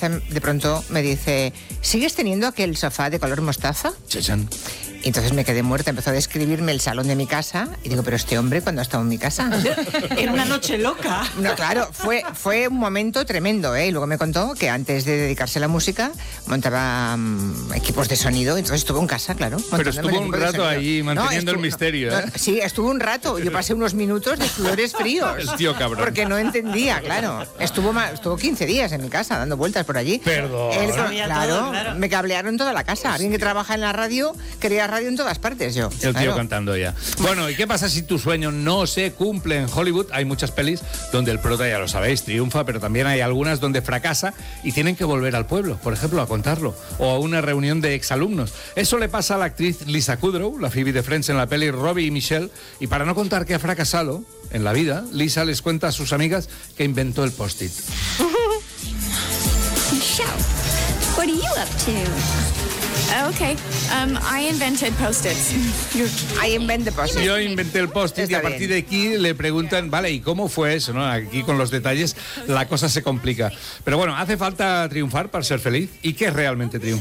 casa de pronto me dice, ¿sigues teniendo aquel sofá de color mostaza? Chachan. Y entonces me quedé muerta, empezó a describirme el salón de mi casa y digo, pero este hombre, ¿cuándo ha estado en mi casa? Era una noche loca. No, claro, fue un momento tremendo, ¿eh? Y luego me contó que antes de dedicarse a la música montaba equipos de sonido, entonces estuvo en casa, claro. Pero estuvo un rato ahí manteniendo el misterio, ¿eh? Sí, estuvo un rato, yo pasé unos minutos de sudores fríos. El tío cabrón. Porque no entendía, claro. Estuvo 15 días en mi casa, dando vueltas por allí. Perdón. Claro, me cablearon toda la casa. Alguien que trabaja en la radio quería radio en todas partes, yo. El tío cantando ya. Bueno, ¿y qué pasa si tu sueño no se cumple? En Hollywood hay muchas pelis donde el prota, ya lo sabéis, triunfa, pero también hay algunas donde fracasa y tienen que volver al pueblo, por ejemplo, a contarlo, o a una reunión de exalumnos. Eso le pasa a la actriz Lisa Kudrow, la Phoebe de Friends en la peli Robbie y Michelle, y para no contar que ha fracasado en la vida, Lisa les cuenta a sus amigas que inventó el post-it. Michelle, what are you up to? Okay, I invented Post-its. Yo inventé el post-it y a partir de aquí le preguntan, vale, ¿y cómo fue eso? ¿No? Aquí con los detalles la cosa se complica. Pero bueno, ¿hace falta triunfar para ser feliz? ¿Y qué es realmente triunfar?